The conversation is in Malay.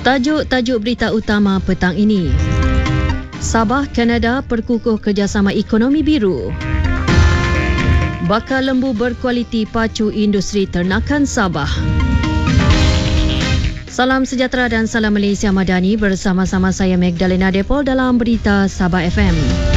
Tajuk-tajuk berita utama petang ini. Sabah Kanada perkukuh kerjasama ekonomi biru. Bakar lembu berkualiti pacu industri ternakan Sabah. Salam sejahtera dan salam Malaysia Madani, bersama-sama saya Magdalena Depol dalam Berita Sabah FM.